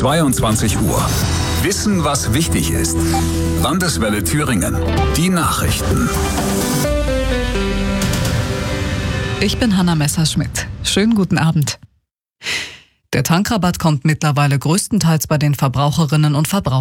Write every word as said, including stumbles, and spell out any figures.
zweiundzwanzig Uhr. Wissen, was wichtig ist. Landeswelle Thüringen. Die Nachrichten. Ich bin Hanna Messerschmidt. Schönen guten Abend. Der Tankrabatt kommt mittlerweile größtenteils bei den Verbraucherinnen und Verbrauchern